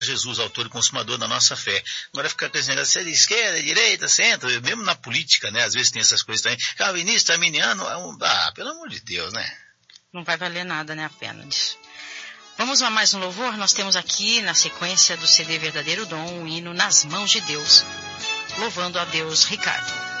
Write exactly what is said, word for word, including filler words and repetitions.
Jesus, autor e consumador da nossa fé. Agora ficar com esse negócio, você é de esquerda, direita, centro, mesmo na política, né? Às vezes tem essas coisas também. Calvinista, arminiano, ah, pelo amor de Deus, né? Não vai valer nada, né, a pena disso. Vamos a mais um louvor? Nós temos aqui, na sequência do C D Verdadeiro Dom, o hino Nas Mãos de Deus, louvando a Deus, Ricardo.